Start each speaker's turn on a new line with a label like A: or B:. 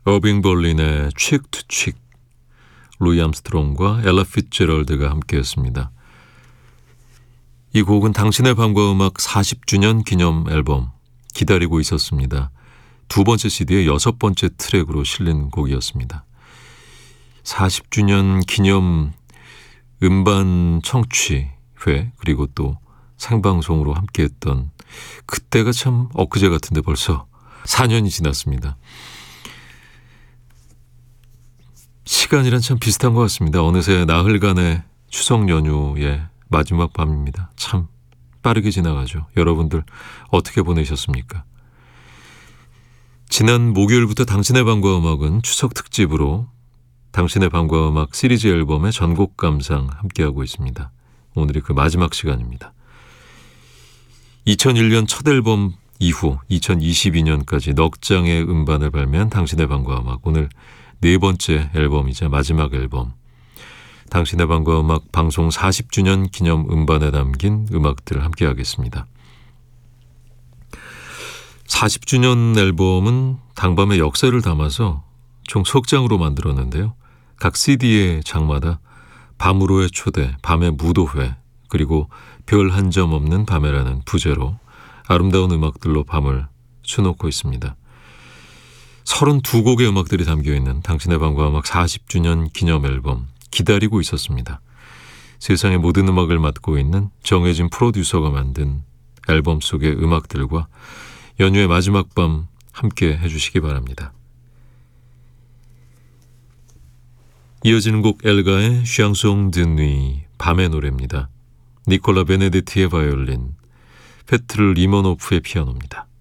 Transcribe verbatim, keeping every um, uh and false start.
A: 어빙 벌린의 칙 투 칙, 루이 암스트롱과 엘라 피츠제럴드가 함께했습니다. 이 곡은 당신의 밤과 음악 사십 주년 기념 앨범 기다리고 있었습니다. 두 번째 씨디의 여섯 번째 트랙으로 실린 곡이었습니다. 사십 주년 기념 음반 청취회, 그리고 또 생방송으로 함께했던 그때가 참 엊그제 같은데 벌써 사 년이 지났습니다. 시간이란 참 비슷한 것 같습니다. 어느새 나흘간의 추석 연휴의 마지막 밤입니다. 참 빠르게 지나가죠. 여러분들 어떻게 보내셨습니까? 지난 목요일부터 당신의 밤과 음악은 추석 특집으로 당신의 밤과 음악 시리즈 앨범의 전곡 감상 함께하고 있습니다. 오늘이 그 마지막 시간입니다. 이천일 년 첫 앨범 이후 이천이십이 년까지 넉 장의 음반을 발매한 당신의 밤과 음악, 오늘 네 번째 앨범이자 마지막 앨범, 당신의 밤과 음악 방송 사십 주년 기념 음반에 담긴 음악들을 함께 하겠습니다. 사십 주년 앨범은 당밤의 역사를 담아서 총 석 장으로 만들었는데요. 각 씨디의 장마다 밤으로의 초대, 밤의 무도회, 그리고 별 한 점 없는 밤에라는 부제로 아름다운 음악들로 밤을 수놓고 있습니다. 서른두 곡의 음악들이 담겨있는 당신의 밤과 음악 사십 주년 기념 앨범 기다리고 있었습니다. 세상의 모든 음악을 맡고 있는 정혜진 프로듀서가 만든 앨범 속의 음악들과 연휴의 마지막 밤 함께 해주시기 바랍니다. 이어지는 곡 엘가의 샹송 드 누이, 밤의 노래입니다. 니콜라 베네데티의 바이올린, 페트르 리모노프의 피아노입니다.